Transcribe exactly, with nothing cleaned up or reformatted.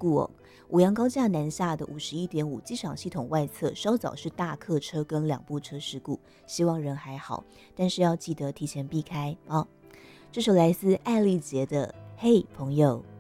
故哦。五羊高架南下的五十一点五机场系统外侧稍早是大客车跟两部车事故，希望人还好，但是要记得提前避开哦。这首来自艾丽杰的《嘿朋友》。